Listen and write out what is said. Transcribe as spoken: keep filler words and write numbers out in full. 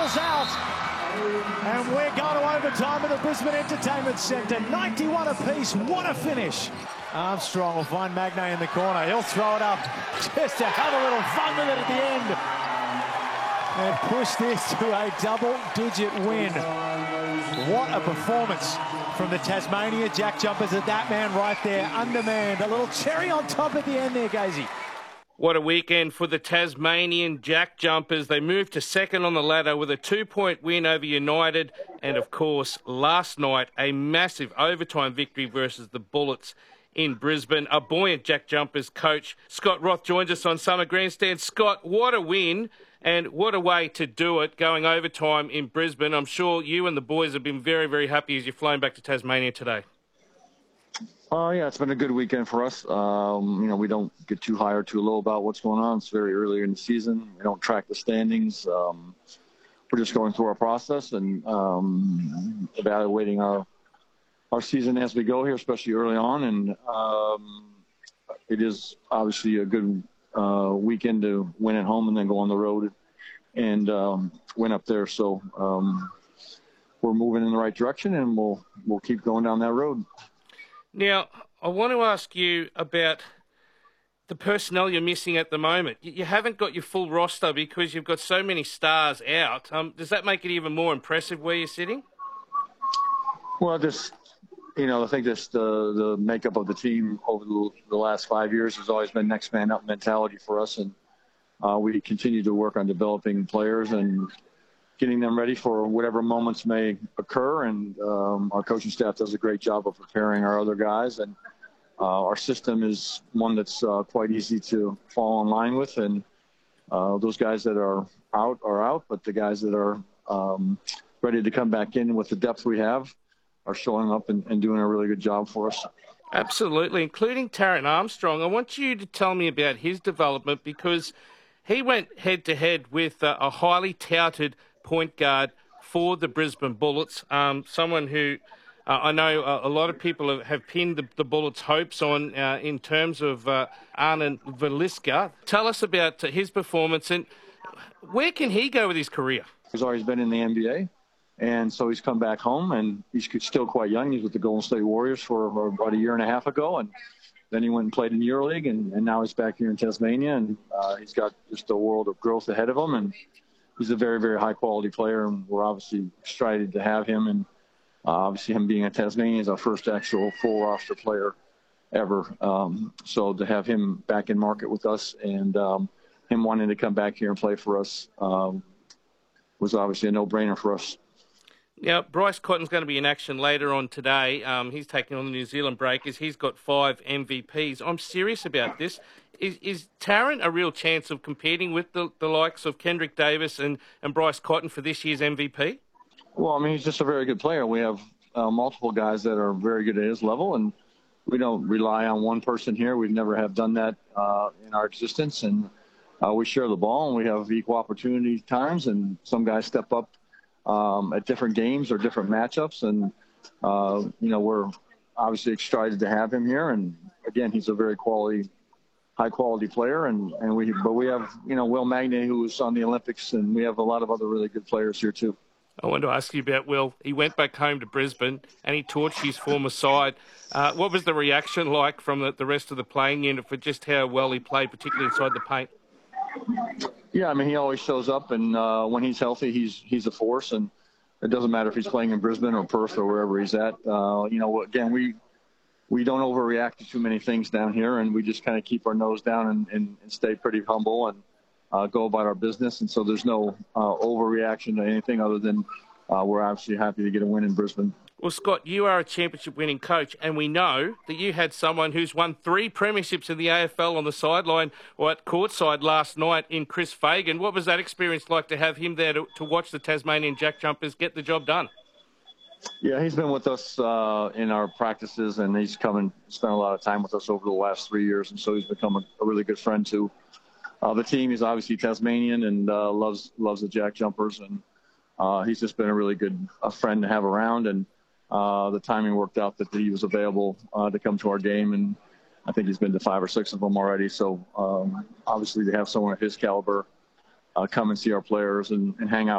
whistles out. And we're going to overtime at the Brisbane Entertainment Centre. ninety-one apiece. What a finish. Armstrong will find Magnay in the corner. He'll throw it up just to have a little fun with it at the end. And push this to a double-digit win. What a performance from the Tasmania Jack Jumpers at that man right there, undermanned. A little cherry on top at the end there, Gazy. What a weekend for the Tasmanian Jack Jumpers. They moved to second on the ladder with a two-point win over United. And, of course, last night, a massive overtime victory versus the Bullets in Brisbane. A buoyant Jack Jumpers coach, Scott Roth, joins us on Summer Grandstand. Scott, what a win and what a way to do it, going overtime in Brisbane. I'm sure you and the boys have been very, very happy as you've flown back to Tasmania today. Oh, uh, yeah, it's been a good weekend for us. Um, you know, we don't get too high or too low about what's going on. It's very early in the season. We don't track the standings. Um, we're just going through our process and um, evaluating our our season as we go here, especially early on. And um, it is obviously a good uh, weekend to win at home and then go on the road and um, win up there. So um, we're moving in the right direction, and we'll we'll keep going down that road. Now, I want to ask you about the personnel you're missing at the moment. You haven't got your full roster because you've got so many stars out. Um, does that make it even more impressive where you're sitting? Well, just, you know, I think this the, the makeup of the team over the, the last five years has always been next man up mentality for us. And uh, we continue to work on developing players and getting them ready for whatever moments may occur. And um, our coaching staff does a great job of preparing our other guys. And uh, our system is one that's uh, quite easy to fall in line with. And uh, those guys that are out are out, but the guys that are um, ready to come back in with the depth we have are showing up and, and doing a really good job for us. Absolutely, including Taran Armstrong. I want you to tell me about his development, because he went head-to-head with uh, a highly touted point guard for the Brisbane Bullets, um, someone who uh, I know a, a lot of people have, have pinned the, the Bullets' hopes on uh, in terms of uh, Arnon Veliska. Tell us about uh, his performance and where can he go with his career? He's always been in the N B A, and so he's come back home, and he's still quite young. He's with the Golden State Warriors for about a year and a half ago, and then he went and played in EuroLeague, and, and now he's back here in Tasmania, and uh, he's got just a world of growth ahead of him, and he's a very, very high-quality player, and we're obviously excited to have him. And uh, obviously him being a Tasmanian is our first actual full roster player ever. Um, so to have him back in market with us and um, him wanting to come back here and play for us um, was obviously a no-brainer for us. Now, Bryce Cotton's going to be in action later on today. Um, he's taking on the New Zealand Breakers. He's got five M V Ps. I'm serious about this. Is, is Taran a real chance of competing with the, the likes of Kendrick Davis and, and Bryce Cotton for this year's M V P? Well, I mean, he's just a very good player. We have uh, multiple guys that are very good at his level, and we don't rely on one person here. We never have done that uh, in our existence, and uh, we share the ball, and we have equal opportunity times, and some guys step up um, at different games or different matchups, and, uh, you know, we're obviously excited to have him here, and, again, he's a very quality high quality player, and, and we, but we have, you know, Will Magnay, who was on the Olympics, and we have a lot of other really good players here too. I wanted to ask you about Will. He went back home to Brisbane and he torched his former side. Uh, what was the reaction like from the, the rest of the playing unit for just how well he played, particularly inside the paint? Yeah, I mean, he always shows up, and uh, when he's healthy, he's he's a force, and it doesn't matter if he's playing in Brisbane or Perth or wherever he's at. Uh, you know, again, we we don't overreact to too many things down here, and we just kind of keep our nose down and, and, and stay pretty humble and uh, go about our business. And so there's no uh, overreaction to anything other than uh, we're obviously happy to get a win in Brisbane. Well, Scott, you are a championship-winning coach, and we know that you had someone who's won three premierships in the A F L on the sideline or at courtside last night in Chris Fagan. What was that experience like to have him there to, to watch the Tasmanian Jack Jumpers get the job done? Yeah, he's been with us uh, in our practices, and he's come and spent a lot of time with us over the last three years, and so he's become a, a really good friend to uh, the team. He's obviously Tasmanian and uh, loves loves the Jack Jumpers, and uh, he's just been a really good a friend to have around, and uh, the timing worked out that he was available uh, to come to our game, and I think he's been to five or six of them already. So um, obviously to have someone of his caliber uh, come and see our players and, and hang out